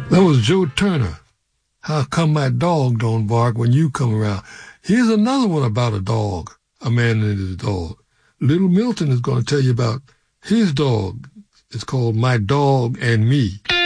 That was Joe Turner. How come my dog don't bark when you come around? Here's another one about a dog, a man and his dog. Little Milton is going to tell you about his dog. It's called My Dog and Me.